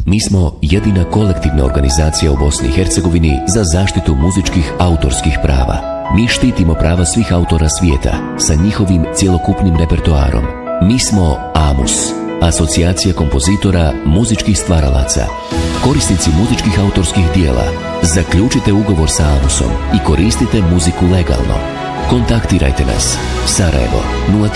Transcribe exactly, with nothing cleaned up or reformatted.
Mi smo jedina kolektivna organizacija u Bosni i Hercegovini za zaštitu muzičkih autorskih prava. Mi štitimo prava svih autora svijeta sa njihovim cjelokupnim repertoarom. Mi smo AMUS, Asocijacija kompozitora muzičkih stvaralaca. Korisnici muzičkih autorskih dijela, zaključite ugovor sa AMUSom i koristite muziku legalno. Kontaktirajte nas. Sarajevo nula